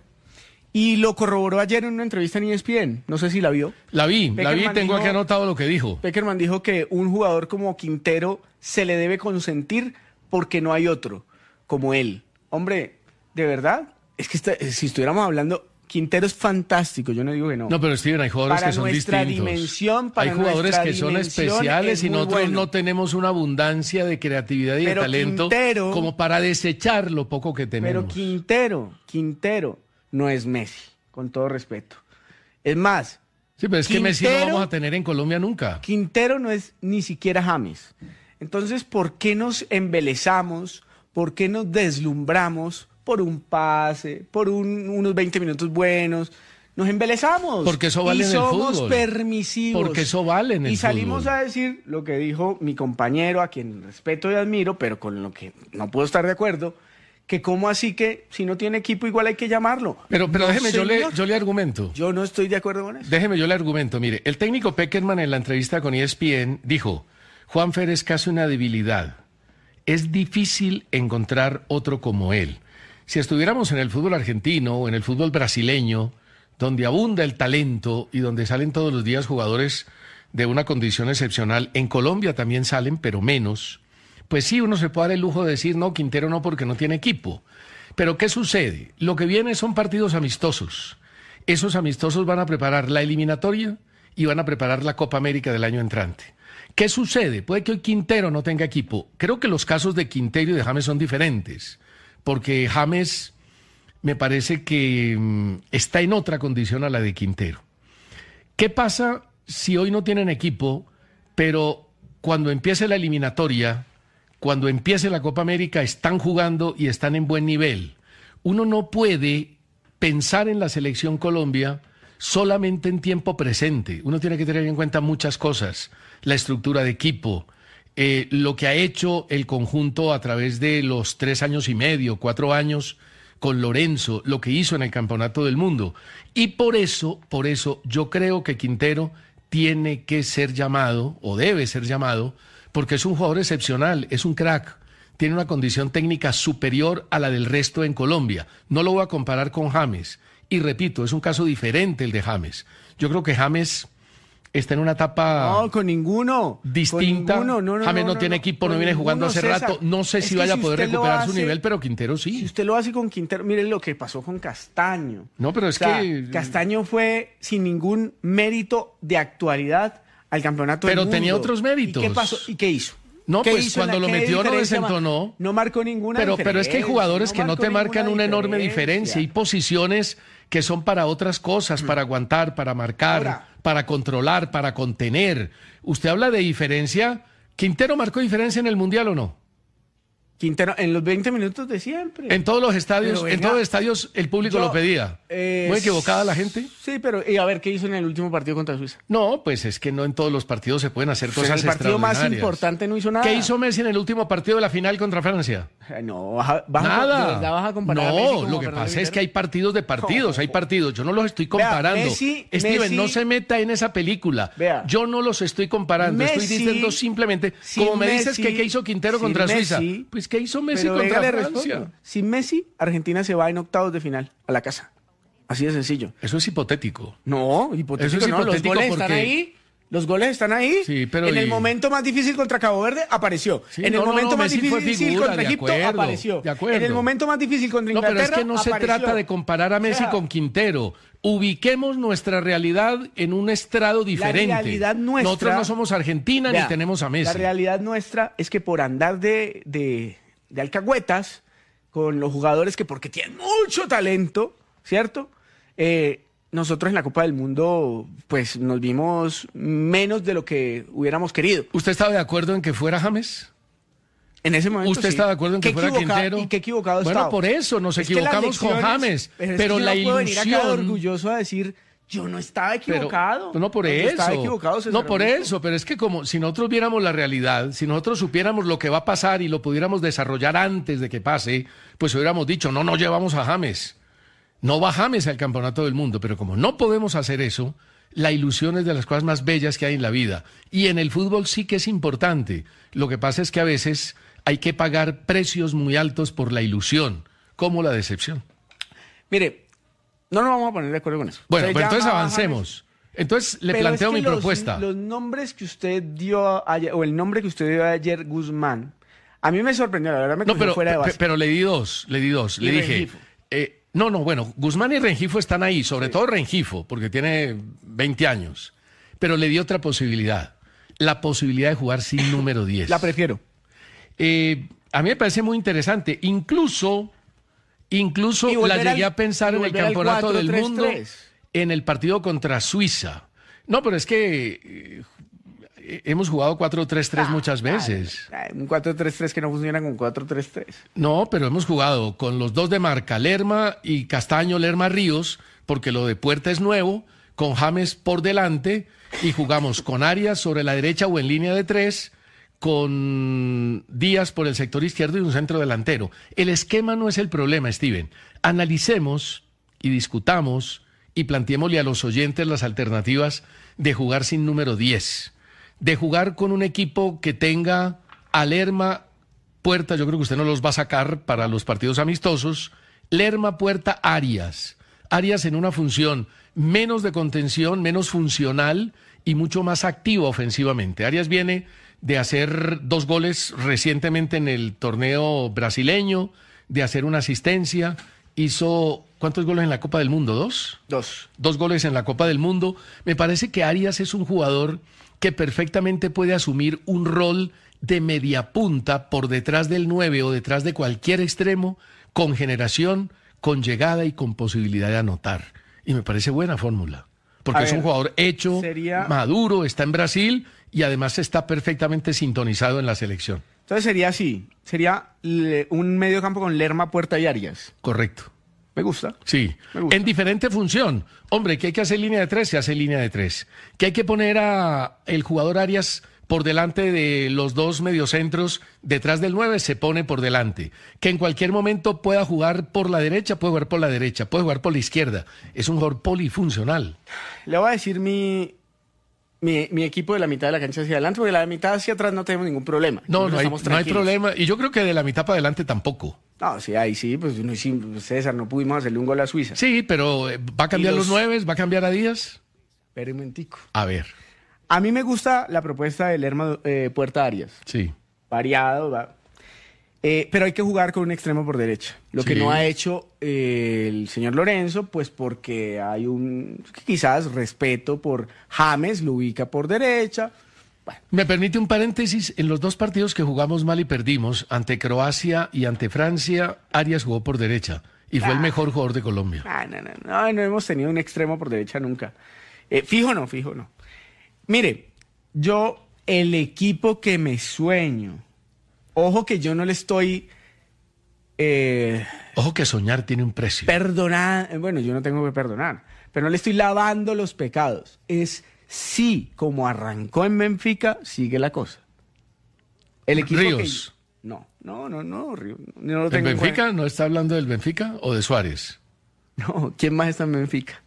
Y lo corroboró ayer en una entrevista en E S P N, no sé si la vio. La vi, Pekerman la vi, tengo dijo, aquí anotado lo que dijo. Pekerman dijo que un jugador como Quintero se le debe consentir porque no hay otro como él. Hombre, ¿de verdad? Es que está, si estuviéramos hablando... Quintero es fantástico, yo no digo que no. No, pero Steven, hay jugadores para que son nuestra distintos. Dimensión, para hay jugadores que son especiales y nosotros bueno. no tenemos una abundancia de creatividad y pero de talento Quintero, como para desechar lo poco que tenemos. Pero Quintero, Quintero no es Messi, con todo respeto. Es más... Sí, pero es Quintero, que Messi no vamos a tener en Colombia nunca. Quintero no es ni siquiera James. Entonces, ¿por qué nos embelezamos? ¿Por qué nos deslumbramos por un pase, por un, unos veinte minutos buenos? Nos embelezamos. Porque eso vale en el fútbol. Y somos permisivos. Porque eso vale en el fútbol. Y salimos fútbol. a decir lo que dijo mi compañero, a quien respeto y admiro, pero con lo que no puedo estar de acuerdo, que cómo así que si no tiene equipo igual hay que llamarlo. Pero, pero no, déjeme, yo le, señor. yo le argumento. Yo no estoy de acuerdo con eso. Déjeme, yo le argumento. Mire, el técnico Pekerman en la entrevista con E S P N dijo, Juanfer es casi una debilidad. Es difícil encontrar otro como él. Si estuviéramos en el fútbol argentino o en el fútbol brasileño, donde abunda el talento y donde salen todos los días jugadores de una condición excepcional, en Colombia también salen, pero menos, pues sí, uno se puede dar el lujo de decir, no, Quintero no, porque no tiene equipo. Pero ¿qué sucede? Lo que viene son partidos amistosos. Esos amistosos van a preparar la eliminatoria y van a preparar la Copa América del año entrante. ¿Qué sucede? Puede que hoy Quintero no tenga equipo. Creo que los casos de Quintero y de James son diferentes, porque James me parece que mmm, está en otra condición a la de Quintero. ¿Qué pasa si hoy no tienen equipo, pero cuando empiece la eliminatoria, cuando empiece la Copa América, están jugando y están en buen nivel? Uno no puede pensar en la selección Colombia solamente en tiempo presente. Uno tiene que tener en cuenta muchas cosas, la estructura de equipo, eh, lo que ha hecho el conjunto a través de los tres años y medio, cuatro años con Lorenzo, lo que hizo en el Campeonato del Mundo. Y por eso, por eso, yo creo que Quintero tiene que ser llamado, o debe ser llamado, porque es un jugador excepcional, es un crack, tiene una condición técnica superior a la del resto en Colombia. No lo voy a comparar con James. Y repito, es un caso diferente el de James. Yo creo que James está en una etapa no, con ninguno, distinta. Con ninguno. No, no, James no, no, no tiene no, equipo, no viene jugando hace César. rato. No sé es si vaya si a poder recuperar hace, su nivel, pero Quintero sí. Si usted lo hace con Quintero, mire lo que pasó con Castaño. No, pero es o sea, que... Castaño fue sin ningún mérito de actualidad al campeonato pero del mundo. Pero tenía otros méritos. ¿Y qué pasó? ¿Y qué hizo? No, ¿Qué pues hizo cuando lo metió no desentonó. No marcó ninguna pero, diferencia. Pero es que hay jugadores no que no te marcan una enorme diferencia. Hay posiciones que son para otras cosas, para aguantar, para marcar, Ahora, para controlar, para contener. Usted habla de diferencia. ¿Quintero marcó diferencia en el Mundial o no? Quintero, en los veinte minutos de siempre. En todos los estadios, Pero en venga, todos los estadios el público yo, lo pedía. eh, ¿Muy equivocada la gente? Sí, pero y a ver, ¿qué hizo en el último partido contra Suiza? No, pues es que no en todos los partidos se pueden hacer Pues cosas en el partido más extraordinarias. importante no hizo nada. ¿Qué hizo Messi en el último partido de la final contra Francia? Eh, No, baja, baja, Nada. ¿de verdad vas a comparar a Messi No, como lo que Fernando pasa es Quintero? que hay partidos de partidos, hay partidos. Yo no los estoy comparando. Messi- Steven, Messi- no se meta en esa película. Vea. Yo no los estoy comparando. estoy Messi- diciendo simplemente, sin como me dices Messi- que qué hizo Quintero sin contra Messi- Suiza. Pues ¿qué hizo Messi Pero contra venga, le Francia? respondo. Sin Messi, Argentina se va en octavos de final a la casa. Así de sencillo. Eso es hipotético. No, hipotético Eso es no. Los hipotético goles porque- están ahí. Los goles están ahí. Sí, pero en el y- momento más difícil contra Cabo Verde apareció. Sí, en el no, no, momento no, más Messi fue difícil figura, contra de Egipto acuerdo, apareció. de acuerdo. En el momento más difícil contra No, Inglaterra pero es que no se apareció. trata de comparar a Messi O sea, con Quintero. Ubiquemos nuestra realidad en un estrado diferente. La realidad nuestra. Nosotros no somos Argentina Vea, ni tenemos a Messi. La realidad nuestra es que por andar de, de, de alcahuetas con los jugadores que porque tienen mucho talento, ¿cierto? Eh, nosotros en la Copa del Mundo, pues nos vimos menos de lo que hubiéramos querido. ¿Usted estaba de acuerdo en que fuera James? En ese momento ¿Usted sí. está de acuerdo en que Qué fuera equivoca- Quintero? Y qué equivocado Bueno, estaba. por eso nos Es que las equivocamos con lecciones- James. Pero, es Pero que yo la no puedo venir acá de ilusión. orgulloso a decir, yo no estaba Pero- equivocado. no por Yo eso. estaba equivocado, César no por Augusto. eso, pero es que como si nosotros viéramos la realidad, si nosotros supiéramos lo que va a pasar y lo pudiéramos desarrollar antes de que pase, pues hubiéramos dicho, no, no llevamos a James. No va James al campeonato del mundo, pero como no podemos hacer eso, la ilusión es de las cosas más bellas que hay en la vida. Y en el fútbol sí que es importante. Lo que pasa es que a veces hay que pagar precios muy altos por la ilusión, como la decepción. Mire, no nos vamos a poner de acuerdo con eso. Bueno, Se pues entonces llama avancemos. Entonces le Pero planteo es que mi los- propuesta. Los nombres que usted dio ayer, o el nombre que usted dio ayer, Guzmán, a mí me sorprendió, la verdad me No, cogió pero, fuera de pe- base. pero le di dos, le di dos. Y Le dije, Rengifo. eh, no, no, bueno, Guzmán y Rengifo están ahí, sobre todo Rengifo, porque tiene veinte años. Pero le di otra posibilidad, la posibilidad de jugar sin número diez. La prefiero. Eh, a mí me parece muy interesante. Incluso, incluso Y volver la llegué al- a pensar y en el volver al campeonato del cuatro tres mundo, tres. en el partido contra Suiza. No, pero es que eh, hemos jugado cuatro tres tres muchas veces. Ay, un cuatro tres tres que no funciona con cuatro tres tres. No, pero hemos jugado con los dos de marca, Lerma y Castaño, Lerma Ríos, porque lo de Puerta es nuevo, con James por delante, y jugamos con Arias sobre la derecha o en línea de tres, con Díaz por el sector izquierdo y un centro delantero. El esquema no es el problema, Steven. Analicemos y discutamos y planteémosle a los oyentes las alternativas de jugar sin número diez, de jugar con un equipo que tenga a Lerma, Puerta, yo creo que usted no los va a sacar para los partidos amistosos, Lerma, Puerta, Arias. Arias en una función menos de contención, menos funcional y mucho más activo ofensivamente. Arias viene de hacer dos goles recientemente en el torneo brasileño, de hacer una asistencia, hizo ¿cuántos goles en la Copa del Mundo? ¿Dos? Dos. Dos goles en la Copa del Mundo. Me parece que Arias es un jugador que perfectamente puede asumir un rol de media punta por detrás del nueve o detrás de cualquier extremo, con generación, con llegada y con posibilidad de anotar. Y me parece buena fórmula, porque A es ver, un jugador hecho, sería- maduro, está en Brasil y además está perfectamente sintonizado en la selección. Entonces sería así, sería le- un medio campo con Lerma, Puerta y Arias. Correcto. Me gusta. Sí, Me gusta. en diferente función. Hombre, que hay que hacer línea de tres, se hace línea de tres. Que hay que poner a el jugador Arias por delante de los dos mediocentros, detrás del nueve, se pone por delante. Que en cualquier momento pueda jugar por la derecha, puede jugar por la derecha, puede jugar por la izquierda. Es un jugador polifuncional. Le voy a decir mi, mi, mi equipo de la mitad de la cancha hacia adelante, porque la mitad hacia atrás no tenemos ningún problema. No, no hay, Estamos no hay tranquilos. problema. Y yo creo que de la mitad para adelante tampoco. No, sí, ahí sí, pues no hicimos- César, no pudimos hacerle un gol a Suiza. Sí, pero eh, ¿va a cambiar Y los... los- nueve? ¿Va a cambiar a Díaz? Espera un momentico. A ver, A mí me gusta la propuesta de Lerma eh, Puerta Arias. sí. Variado, va. Eh, pero hay que jugar con un extremo por derecha. Lo que Sí. no ha hecho eh, el señor Lorenzo, pues porque hay un quizás respeto por James, lo ubica por derecha. Me permite un paréntesis. En los dos partidos que jugamos mal y perdimos, ante Croacia y ante Francia, Arias jugó por derecha y fue el Ah. mejor jugador de Colombia. Ah, no, no, no, no hemos tenido un extremo por derecha nunca. Eh, fijo no, fijo no. Mire, yo el equipo que me sueño Ojo que yo no le estoy... Eh, Ojo que soñar tiene un precio. Perdonar, bueno, yo no tengo que perdonar, pero no le estoy lavando los pecados. Es sí, como arrancó en Benfica, sigue la cosa. El equipo Ríos. Que, no, no, no, no, Ríos. No lo ¿En tengo en Benfica? cuenta. ¿No está hablando del Benfica o de Suárez? No, ¿quién más está en Benfica?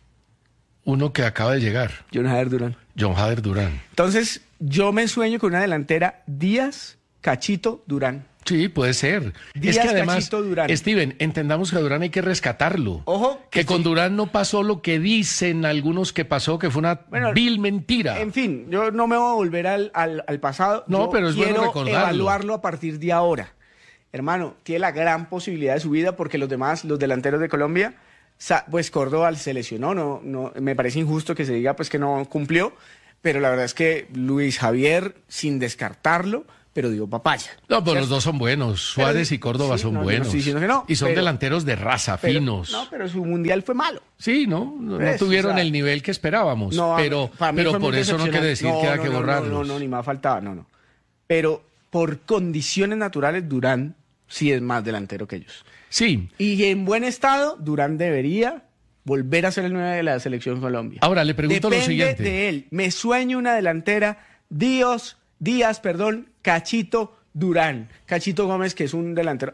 Uno que acaba de llegar. John Hader Durán. John Hader Durán. Entonces, yo me sueño con una delantera Díaz, Cachito, Durán. Sí, puede ser. Díaz, es que además, Cachito, Durán. Steven, entendamos que a Durán hay que rescatarlo. Ojo. Que, Que con sí. Durán no pasó lo que dicen algunos que pasó, que fue una Bueno, vil mentira. En fin, yo no me voy a volver al, al, al pasado. No, Yo pero es bueno quiero recordarlo. evaluarlo a partir de ahora. Hermano, tiene la gran posibilidad de su vida porque los demás, los delanteros de Colombia, sa- pues Córdoba se lesionó. No, no, me parece injusto que se diga pues que no cumplió, pero la verdad es que Luis Javier, sin descartarlo, pero dio papaya. No, pero ¿Cierto? los dos son buenos. Suárez Pero- y Córdoba sí, son no, yo no buenos. estoy diciendo que no, y son pero- delanteros de raza, Pero- finos. No, pero su mundial fue malo. Sí, no, no, no Pues, tuvieron o sea, el nivel que esperábamos. No, pero para mí pero fue por muy eso no quiere decir decepcionante. que No, hay no, que no, borrarlos. No, no, no, ni más faltaba, no, no. Pero por condiciones naturales, Durán sí es más delantero que ellos. Sí. Y en buen estado, Durán debería volver a ser el nueve de la selección Colombia. Ahora le pregunto Depende lo siguiente. de él. Me sueño una delantera Díaz, Díaz, perdón, Cachito, Durán. Cachito Gómez, que es un delantero.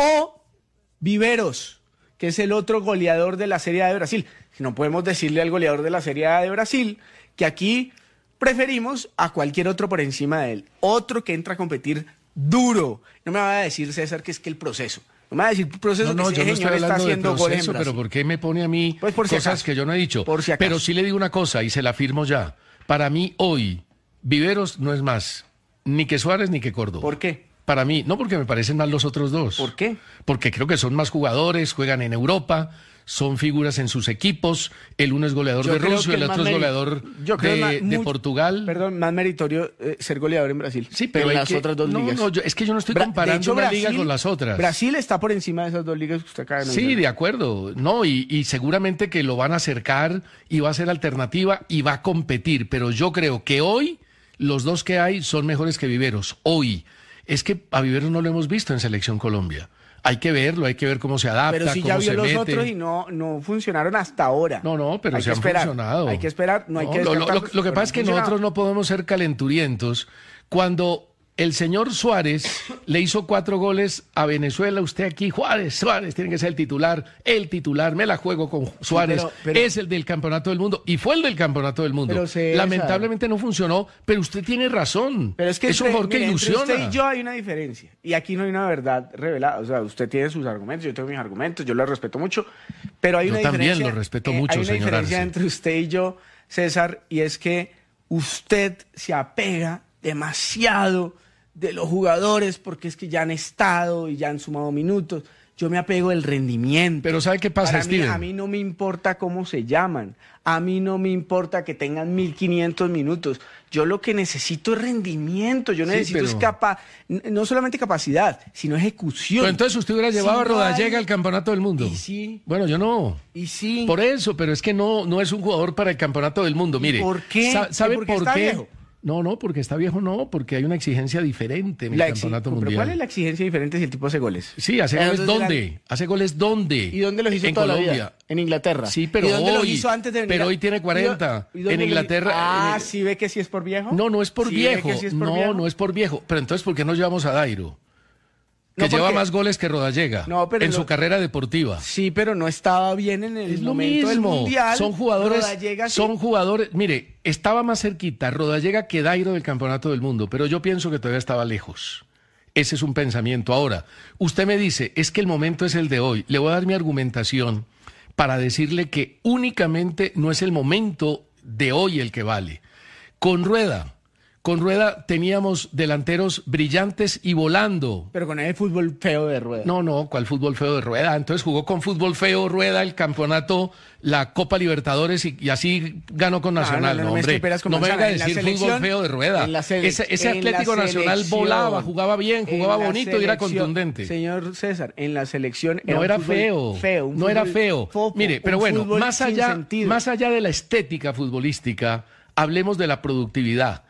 O Viveros, que es el otro goleador de la Serie A de Brasil. No podemos decirle al goleador de la Serie A de Brasil que aquí preferimos a cualquier otro por encima de él. Otro que entra a competir duro. No me va a decir, César, que es que el proceso. No me va a decir el proceso No, no, que yo ese no estoy señor está hablando de haciendo goles en proceso, Brasil. pero ¿por qué me pone a mí Pues por si cosas acaso. que yo no he dicho? Por si acaso. Pero sí le digo una cosa y se la afirmo ya. Para mí hoy, Viveros no es más ni que Suárez ni que Córdoba. ¿Por qué? Para mí, no porque me parecen mal los otros dos. ¿Por qué? Porque creo que son más jugadores, juegan en Europa, son figuras en sus equipos. El uno es goleador Yo de creo Rusia, que el el otro más es meri- goleador Yo creo de, más- de muy- Portugal. Perdón, más meritorio eh, ser goleador en Brasil. Sí, pero en hay las que- otras dos no, ligas. no, yo- es que yo no estoy Bra- de comparando hecho, una Brasil- liga con las otras. Brasil está por encima de esas dos ligas que usted acaba de Sí, mencionar. de acuerdo. No, y, y seguramente que lo van a acercar y va a ser alternativa y va a competir. Pero yo creo que hoy los dos que hay son mejores que Viveros. Hoy. Es que a Viveros no lo hemos visto en Selección Colombia. Hay que verlo, hay que ver cómo se adapta, Pero si cómo ya vio se los mete. otros y no, no funcionaron hasta ahora. No, no, pero Hay se que han esperar. funcionado. Hay que esperar, no hay No, que lo, lo- descartarlos, lo que pero pasa es que han funcionado. nosotros no podemos ser calenturientos. Cuando el señor Suárez le hizo cuatro goles a Venezuela, usted aquí, Juárez, Suárez, tiene que ser el titular, el titular, me la juego con Suárez, pero- pero- es el del campeonato del mundo, y fue el del campeonato del mundo. Pero, César. Lamentablemente no funcionó, pero usted tiene razón. Pero es que es un entre- jugador que mire, entre ilusiona. usted y yo hay una diferencia. Y aquí no hay una verdad revelada. O sea, usted tiene sus argumentos, yo tengo mis argumentos, yo los respeto mucho. Pero hay Yo una también diferencia. los respeto eh, mucho, Hay una señor diferencia Arce. entre usted y yo, César, y es que usted se apega demasiado de los jugadores porque es que ya han estado y ya han sumado minutos. Yo me apego del rendimiento. Pero ¿sabe qué pasa, Para mí, Steven? a mí no me importa cómo se llaman. A mí no me importa que tengan mil quinientos minutos. Yo lo que necesito es rendimiento. Yo Sí, necesito pero- es capa n- no solamente capacidad, sino ejecución. Pero entonces usted hubiera Si llevado a no Rodallega hay- al campeonato del mundo. Y sí. Bueno, yo no. Y sí. Por eso, pero es que no, no es un jugador para el campeonato del mundo. Mire, por qué? sa- ¿sabe ¿Y por qué por está qué? viejo? No, no, porque está viejo, no, porque hay una exigencia diferente en el La exi- campeonato pero mundial. ¿cuál es la exigencia diferente si el tipo hace goles? Sí, hace ¿En goles dónde dónde? eran? ¿Hace goles dónde? ¿Y dónde los hizo en toda la Colombia. vida? En Inglaterra. Sí, pero ¿Y dónde los hoy- hizo antes de venir pero a- hoy tiene cuarenta. ¿Y dónde En los- Inglaterra- Ah, en- ¿sí ve que sí es por viejo? No, no es por ¿Sí ve viejo. que sí es por no, viejo? no es por viejo. Pero entonces, ¿por qué no llevamos a Dairo? Que No, lleva porque- más goles que Rodallega No, pero en lo- su carrera deportiva. Sí, pero no estaba bien en el Es lo momento del mismo. mundial. Son jugadores, Rodallega sí. son jugadores. Mire, estaba más cerquita Rodallega que Dairo del campeonato del mundo, pero yo pienso que todavía estaba lejos. Ese es un pensamiento. Ahora, usted me dice, es que el momento es el de hoy. Le voy a dar mi argumentación para decirle que únicamente no es el momento de hoy el que vale. Con Rueda, con Rueda teníamos delanteros brillantes y volando. Pero con el fútbol feo de Rueda. No, no, ¿cuál fútbol feo de Rueda? Entonces jugó con fútbol feo Rueda el campeonato, la Copa Libertadores y, y así ganó con No, Nacional. no, No, no, me hombre, escuperas con no me manzana. venga a En la decir fútbol selección- feo de Rueda. en la sele- ese ese en la Atlético Nacional selección- volaba, jugaba bien, jugaba en la bonito y era selección- contundente. Señor César, en la selección No un era fútbol feo, feo un no era fútbol feo. fofo, Mire, pero un bueno, fútbol más sin allá, sentido. más allá de la estética futbolística, hablemos de la productividad.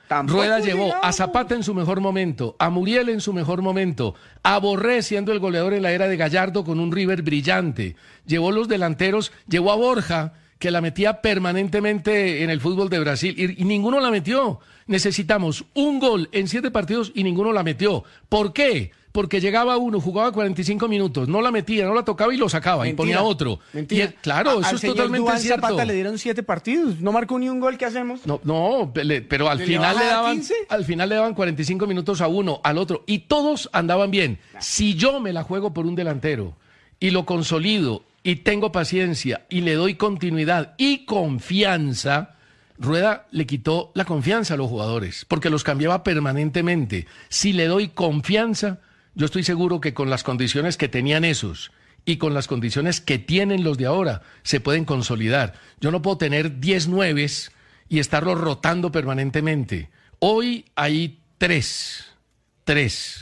Tampoco Rueda llevó digamos. a Zapata en su mejor momento, a Muriel en su mejor momento, a Borré siendo el goleador en la era de Gallardo con un River brillante. Llevó los delanteros, llevó a Borja, que la metía permanentemente en el fútbol de Brasil, y, y ninguno la metió. Necesitamos un gol en siete partidos y ninguno la metió. ¿Por qué? Porque llegaba uno, jugaba cuarenta y cinco minutos, no la metía, no la tocaba y lo sacaba. Mentira, y ponía otro. Mentira. Y es- claro, A- eso al es señor totalmente Duván cierto. Zapata le dieron siete partidos, no marcó ni un gol, ¿qué hacemos? No, no, le- pero al ¿Le final baja le a daban quince? al final le daban cuarenta y cinco minutos a uno, al otro, y todos andaban bien. Si yo me la juego por un delantero y lo consolido y tengo paciencia y le doy continuidad y confianza, Rueda le quitó la confianza a los jugadores porque los cambiaba permanentemente. Si le doy confianza, yo estoy seguro que con las condiciones que tenían esos y con las condiciones que tienen los de ahora, se pueden consolidar. Yo no puedo tener diez nueves y estarlos rotando permanentemente. Hoy hay tres, tres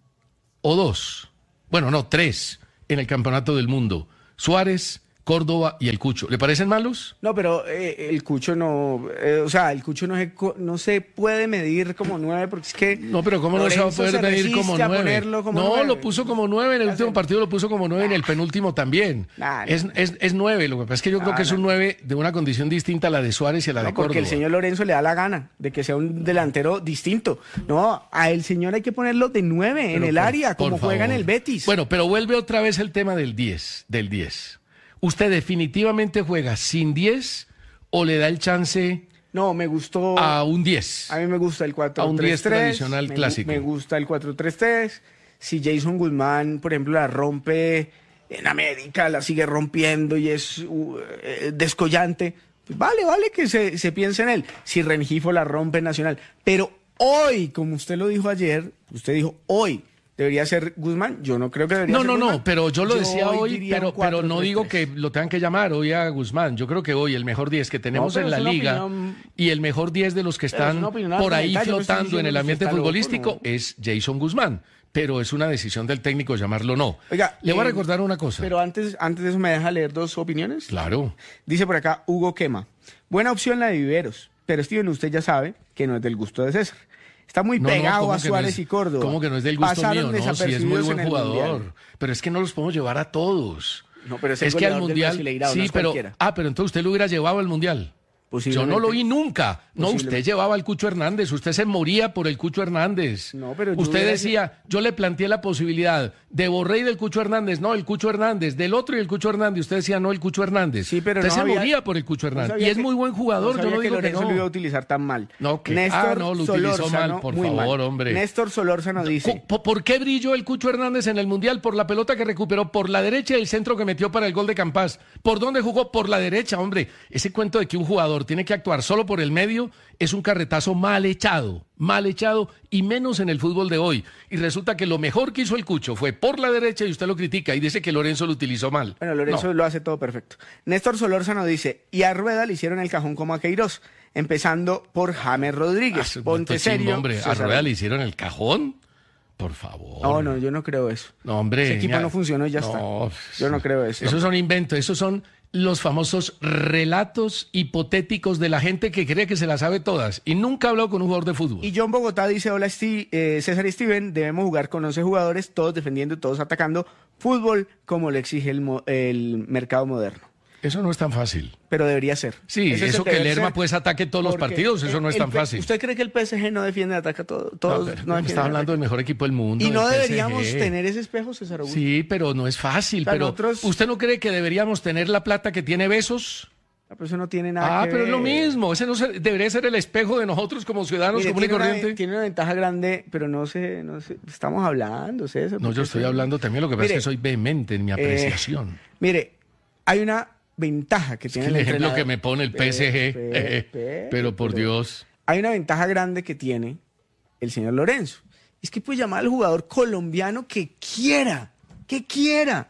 o dos, bueno, no, tres en el Campeonato del Mundo. Suárez, Córdoba y el Cucho. ¿Le parecen malos? No, pero eh, el Cucho no, eh, o sea, el Cucho no se, co- no se puede medir como nueve porque es que... No, pero ¿cómo no se va a Lorenzo poder medir resiste como a nueve? ponerlo como No, nueve. lo puso como nueve en el último partido, lo puso como nueve en el penúltimo también. Nah, es, es, es nueve, lo que pasa es que yo creo Ah, que es un nah. nueve de una condición distinta a la de Suárez y a la de No, porque Córdoba. el señor Lorenzo le da la gana de que sea un delantero distinto. No, a el señor hay que ponerlo de nueve en Pero el por- área, como por juega en favor. el Betis. Bueno, pero vuelve otra vez el tema del diez, del diez. ¿Usted definitivamente juega sin diez o le da el chance No, me gustó... a un diez? A mí me gusta el cuatro A un tres diez tres, tradicional me, clásico. Me gusta el cuatro tres tres. Si Jason Guzmán, por ejemplo, la rompe en América, la sigue rompiendo y es uh, eh, descollante, pues vale, vale que se, se piense en él. Si Rengifo la rompe en Nacional. Pero hoy, como usted lo dijo ayer, usted dijo hoy, debería ser Guzmán. Yo no creo que debería No, ser no, Guzmán. no, pero yo lo decía hoy, diría pero, un cuatro pero no tres digo tres. que lo tengan que llamar hoy a Guzmán. Yo creo que hoy el mejor diez que tenemos No, pero en la es una liga opinión- y el mejor diez de los que Pero es están una opinión por ahí argumental, yo no estoy flotando en el diciendo que ambiente usted está loco, futbolístico ¿no? es Jason Guzmán. Pero es una decisión del técnico llamarlo o no. Oiga, Le voy a eh, recordar una cosa. Pero antes, antes de eso, ¿me deja leer dos opiniones? Claro. Dice por acá Hugo Quema. Buena opción la de Viveros, pero Steven, usted ya sabe que no es del gusto de César. Está muy No, no, pegado ¿cómo a que no Suárez es- y Córdoba. ¿Cómo que no es del gusto Pasaron mío? No, sí, es muy desapercibidos buen en el jugador. Mundial. Pero es que no los podemos llevar a todos. No, pero es el es que al goleador del Mundial... Brasileirao, no Sí, es pero... cualquiera. Ah, pero entonces usted lo hubiera llevado al Mundial. Yo no lo vi nunca. No, usted Posiblemente. llevaba al Cucho Hernández, usted se moría por el Cucho Hernández. No, pero yo usted hubiera- decía, yo le planteé la posibilidad de Borré y del Cucho Hernández, no, el Cucho Hernández, del otro y el Cucho Hernández, usted decía, no, el Cucho Hernández. Sí, pero usted no se sabía- moría por el Cucho no Hernández. sabía Y es que- muy buen jugador, no yo sabía no que digo que Lorenzo no. lo iba a utilizar tan mal. No, que- Néstor ah, no, lo utilizó Solórzano, mal, por muy favor, mal. hombre. Néstor Solórzano dice... ¿Por, por qué brilló el Cucho Hernández en el Mundial? Por la pelota que recuperó, por la derecha y el centro que metió para el gol de Campas. ¿Por dónde jugó? Por la derecha, hombre. Ese cuento de que un jugador tiene que actuar solo por el medio es un carretazo mal echado, mal echado y menos en el fútbol de hoy. Y resulta que lo mejor que hizo el Cucho fue por la derecha y usted lo critica y dice que Lorenzo lo utilizó mal. Bueno, Lorenzo No. lo hace todo perfecto. Néstor Solórzano dice, y a Rueda le hicieron el cajón como a Queiroz, empezando por James Rodríguez. Ah, Ponte muerto chimbo, serio. hombre. ¿A César. Rueda le hicieron el cajón? Por favor. No, no, yo no creo eso. No, hombre. Ese equipo ya- no funcionó y ya No, está. Yo no creo eso. Esos son inventos, esos son los famosos relatos hipotéticos de la gente que cree que se las sabe todas y nunca ha hablado con un jugador de fútbol. Y John Bogotá dice, hola Steve, eh, César y Steven, debemos jugar con once jugadores, todos defendiendo, todos atacando, fútbol como lo exige el, mo- el mercado moderno. Eso no es tan fácil. Pero debería ser. Sí, Ese es eso el que deber Lerma ser, pues ataque todos los porque partidos, eso no es el tan P- fácil. ¿Usted cree que el P S G no defiende, ataca todo? No, Todos pero no defienden, está hablando del mejor equipo del mundo. Y no del P S G. deberíamos tener ese espejo, César Augusto. Sí, pero no es fácil. O sea, pero nosotros- ¿usted no cree que deberíamos tener la plata que tiene Besos? Ah, pero eso no tiene nada Ah, que pero es lo ver. mismo. Ese no se- debería ser el espejo de nosotros como ciudadanos Mire, común y tiene, una, corriente. tiene una ventaja grande, pero no sé, no sé, estamos hablando, César. No, porque yo estoy eso- hablando también. Lo que pasa Mire, es que soy vehemente en mi apreciación. eh, mire, hay una ventaja que Es tiene que el ejemplo entrenador. que me pone el P S G, Pe- eh, pe- pero por pero- Dios. Hay una ventaja grande que tiene el señor Lorenzo. Es que puede llamar al jugador colombiano que quiera, que quiera.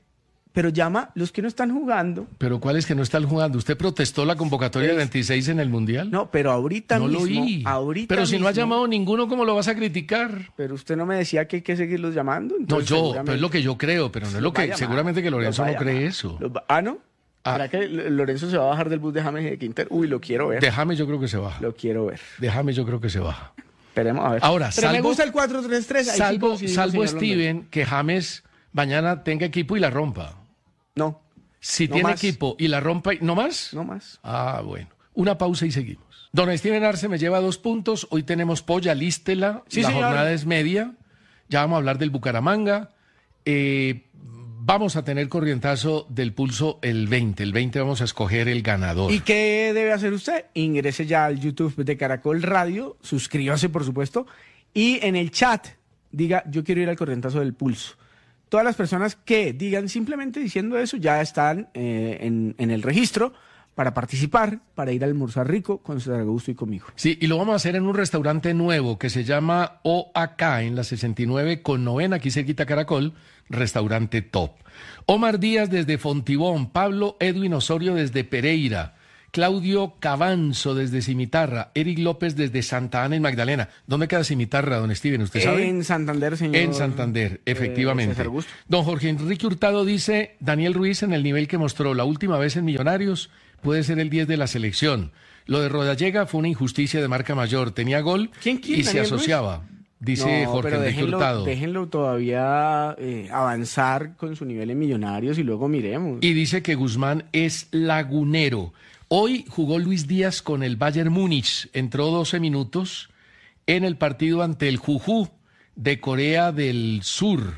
Pero llama los que no están jugando. Pero ¿cuál es que no están jugando? ¿Usted protestó la convocatoria de veintiséis en el Mundial? No, pero ahorita No lo mismo. oí. Ahorita Pero si no ha mismo- llamado ninguno, ¿cómo lo vas a criticar? Pero usted no me decía que hay que seguirlos llamando. No, entonces yo, seguramente pero es lo que yo creo, pero no es los lo va a que llamar, seguramente que los Lorenzo va a no cree llamar. eso. Los va- Ah, ¿no? Ah. ¿Será que Lorenzo se va a bajar del bus de James y de Quinter? Uy, lo quiero ver. De James yo creo que se baja. Lo quiero ver. De James yo creo que se baja. Esperemos a ver. Ahora, Pero salvo, me gusta el cuatro tres tres. Ahí salvo, sí salvo señor Steven, que James mañana tenga equipo y la rompa. No. Si no tiene más. equipo y la rompa, ¿no más? No más. Ah, bueno. Una pausa y seguimos. Don Steven Arce me lleva dos puntos. Hoy tenemos polla, lístela. Sí, la señor. jornada es media. Ya vamos a hablar del Bucaramanga. Eh, vamos a tener corrientazo del pulso el veinte. El veinte vamos a escoger el ganador. ¿Y qué debe hacer usted? Ingrese ya al YouTube de Caracol Radio, suscríbase, por supuesto, y en el chat diga, yo quiero ir al corrientazo del pulso. Todas las personas que digan simplemente diciendo eso ya están eh, en, en el registro para participar, para ir a almorzar rico con César Augusto y conmigo. Sí, y lo vamos a hacer en un restaurante nuevo que se llama O A K en la sesenta y nueve con novena, aquí cerquita Caracol, restaurante top. Omar Díaz desde Fontibón, Pablo Edwin Osorio desde Pereira, Claudio Cabanzo desde Cimitarra, Eric López desde Santa Ana en Magdalena. ¿Dónde queda Cimitarra, don Steven? ¿Usted sabe? En Santander, señor. En Santander, efectivamente. Eh, César Augusto. Don Jorge Enrique Hurtado dice, Daniel Ruiz en el nivel que mostró la última vez en Millonarios puede ser el diez de la selección. Lo de Rodallega fue una injusticia de marca mayor. Tenía gol ¿Quién, quién, y se Daniel asociaba. Ruiz? Dice No, Jorge pero Enrique déjenlo, Hurtado. déjenlo todavía eh, avanzar con su nivel en Millonarios y luego miremos. Y dice que Guzmán es lagunero. Hoy jugó Luis Díaz con el Bayern Múnich. Entró doce minutos en el partido ante el Juju de Corea del Sur.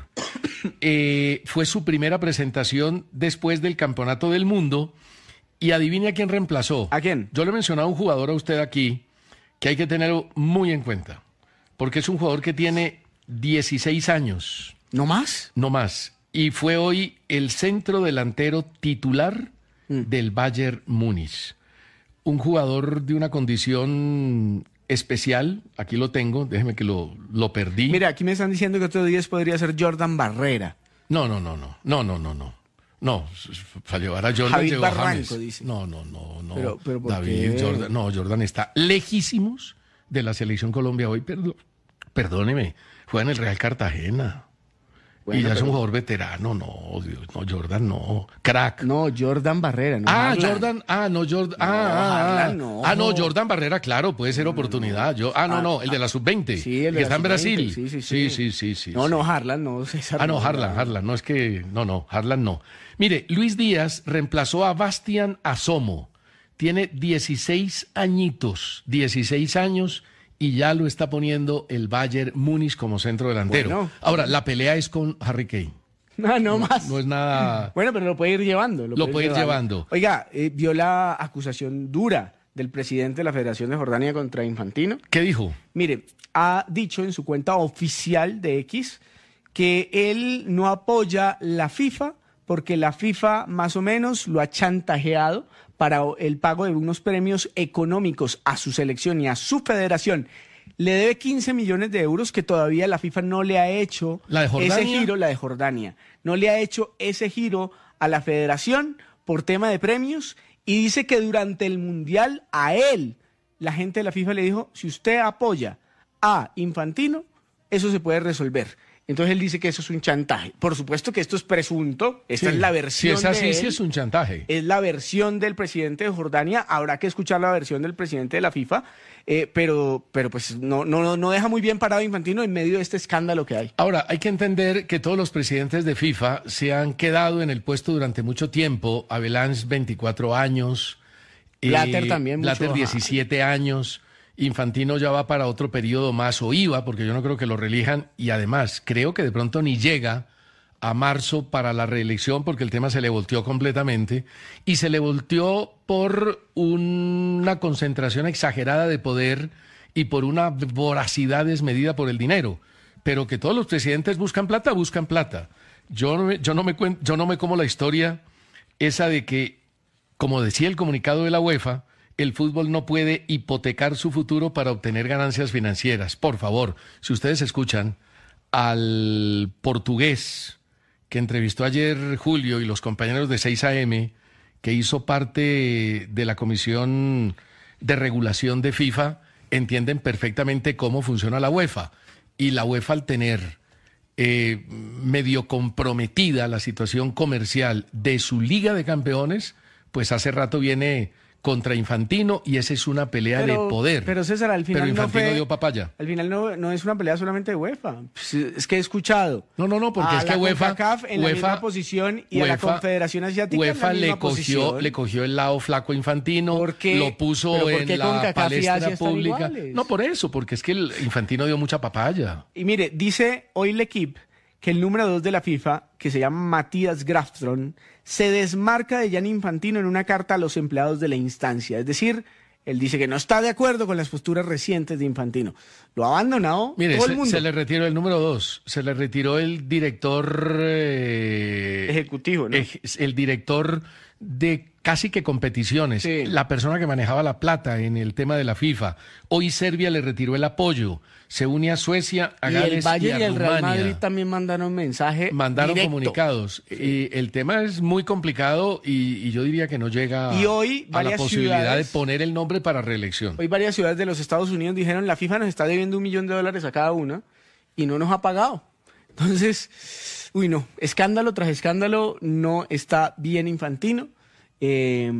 Eh, fue su primera presentación después del Campeonato del Mundo. Y adivine a quién reemplazó. ¿A quién? Yo le he mencionado a un jugador a usted aquí que hay que tenerlo muy en cuenta. Porque es un jugador que tiene dieciséis años. ¿No más? No más. Y fue hoy el centro delantero titular mm. del Bayern Múnich. Un jugador de una condición especial. Aquí lo tengo. Déjeme que lo, lo perdí. Mira, aquí me están diciendo que otro día podría ser Jordan Barrera. No, no, no, no. No, no, no, no. No, para llevar a Jordan Javid llevó a Barranco, James. dice. No, no, no, no. Pero, pero ¿por David, qué? Jordan, no, Jordan está lejísimos de la selección Colombia hoy. Perdón, perdóneme, juega en el Real Cartagena. Bueno, y ya pero... es un jugador veterano. No, Dios, no, Jordan no. Crack. No, Jordan Barrera. No ah, Harlan. Jordan. Ah, no, Jordan. No, ah, Harlan, no. ah, no, Jordan Barrera, claro, puede ser oportunidad. Yo, ah, no, ah, no, el de la sub veinte. Sí, el de que la está en Brasil. Sí, sí, sí. Sí, sí, sí, sí. No, sí. no, Harlan, no, César. Ah, no, Harlan, Harlan. No es que. No, no, Harlan no. Mire, Luis Díaz reemplazó a Bastian Asomo. Tiene dieciséis añitos, dieciséis años, y ya lo está poniendo el Bayern Múnich como centro delantero. Bueno. Ahora, la pelea es con Harry Kane. No, no, no más. No es nada. Bueno, pero lo puede ir llevando. Lo, lo puede ir llevando. llevando. Oiga, eh, vio la acusación dura del presidente de la Federación de Jordania contra Infantino. ¿Qué dijo? Mire, ha dicho en su cuenta oficial de X que él no apoya la FIFA porque la FIFA más o menos lo ha chantajeado para el pago de unos premios económicos a su selección y a su federación. Le debe quince millones de euros que todavía la FIFA no le ha hecho ¿La de Jordania? ese giro, la de Jordania, no le ha hecho ese giro a la federación por tema de premios y dice que durante el Mundial a él, la gente de la FIFA le dijo, si usted apoya a Infantino, eso se puede resolver. Entonces él dice que eso es un chantaje. Por supuesto que esto es presunto, esta sí, es la versión si es así, de él, sí es un chantaje. Es la versión del presidente de Jordania, habrá que escuchar la versión del presidente de la FIFA, eh, pero, pero pues no, no, no deja muy bien parado Infantino en medio de este escándalo que hay. Ahora, hay que entender que todos los presidentes de FIFA se han quedado en el puesto durante mucho tiempo. Avalanche, veinticuatro años. Blatter eh, también. Blatter, mucho, diecisiete años. Infantino ya va para otro periodo más, o iba, porque yo no creo que lo reelijan, y además creo que de pronto ni llega a marzo para la reelección porque el tema se le volteó completamente, y se le volteó por una concentración exagerada de poder y por una voracidad desmedida por el dinero. Pero que todos los presidentes buscan plata, buscan plata. Yo no me, yo no me, cuen, yo no me como la historia esa de que, como decía el comunicado de la UEFA, el fútbol no puede hipotecar su futuro para obtener ganancias financieras. Por favor, si ustedes escuchan al portugués que entrevistó ayer Julio y los compañeros de seis A M, que hizo parte de la Comisión de Regulación de FIFA, entienden perfectamente cómo funciona la UEFA. Y la UEFA, al tener eh, medio comprometida la situación comercial de su Liga de Campeones, pues hace rato viene contra Infantino y esa es una pelea Pero- de poder. pero César, al final Pero no Infantino fue- dio papaya. Al final no, no es una pelea solamente de UEFA. Pues, es que he escuchado. No, no, no, porque a es que la UEFA, CONCACAF en la UEFA- misma posición y a la UEFA- Confederación Asiática UEFA en la le misma cogió, posición. le cogió el lado flaco a Infantino, qué? lo puso ¿Pero por qué en la CONCACAF y palestra Asia están pública. iguales? No, por eso, porque es que el Infantino dio mucha papaya. Y mire, dice hoy L'Equipe que el número dos de la FIFA, que se llama Matías Grafström, se desmarca de Gianni Infantino en una carta a los empleados de la instancia. Es decir, él dice que no está de acuerdo con las posturas recientes de Infantino. Lo ha abandonado Mire, todo se, el mundo. se le retiró el número dos, se le retiró el director eh, ejecutivo, ¿no? ej- el director de casi que competiciones, la persona que manejaba la plata en el tema de la FIFA. Hoy Serbia le retiró el apoyo, se une a Suecia, a Y Gales el Valle y a y el Real Rumania. Madrid también mandaron un mensaje Mandaron directo. comunicados. Y el tema es muy complicado y, y yo diría que no llega Y hoy a la varias posibilidad ciudades- de poner el nombre para reelección. Hoy varias ciudades de los Estados Unidos dijeron la FIFA nos está debiendo un millón de dólares a cada una y no nos ha pagado. Entonces, uy no, escándalo tras escándalo, no está bien Infantino. Eh,